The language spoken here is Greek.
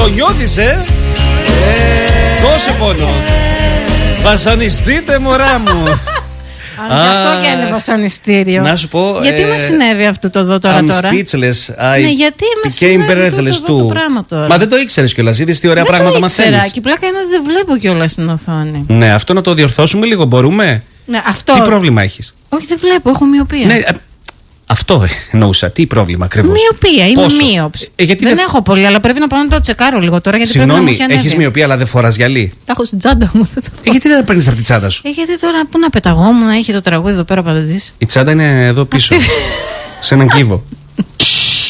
Το νιώθεις, Δώσε πόνο. Βασανιστείτε, μωρά μου. Γι' αυτό και είναι βασανιστήριο. Να σου πω. Γιατί μας συνέβη αυτό το εδώ τώρα? I'm speechless. Ναι, γιατί μας συνέβη το πράγμα τώρα? Μα δεν το ήξερες κιόλας. Είδες τι ωραία δεν πράγματα μαθαίνεις. Και πλάκα είναι ότι δεν βλέπω κιόλας στην οθόνη. Ναι, αυτό να το διορθώσουμε λίγο, μπορούμε? Ναι, αυτό. Τι πρόβλημα έχεις? Όχι, δεν βλέπω, έχω μοιοπία. Ναι, αυτό εννοούσα. Τι πρόβλημα ακριβώς? Μοιοπία, είμαι μοίωψη. Δεν έχω πολύ, αλλά πρέπει να πάω να το τσεκάρω λίγο τώρα. Γιατί συγγνώμη, έχεις μοιοπία, αλλά δεν φοράς γυαλί? Τα έχω στην τσάντα μου. Γιατί δεν τα παίρνεις από τη τσάντα σου? Γιατί τώρα πού να πεταγόμουν, έχει το τραγούδι εδώ πέρα παντζής. Η τσάντα είναι εδώ πίσω. Σε έναν κύβο.